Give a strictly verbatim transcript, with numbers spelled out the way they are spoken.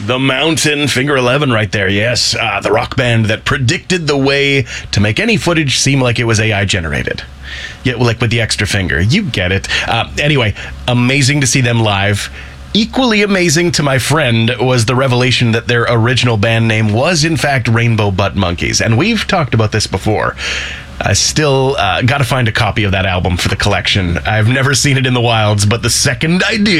The Mountain, Finger eleven right there, yes. Uh, the rock band that predicted the way to make any footage seem like it was A I generated. Yeah, like with the extra finger. You get it. Uh, anyway, amazing to see them live. Equally amazing to my friend was the revelation that their original band name was, in fact, Rainbow Butt Monkeys. And we've talked about this before. I still uh, got to find a copy of that album for the collection. I've never seen it in the wilds, but the second I do,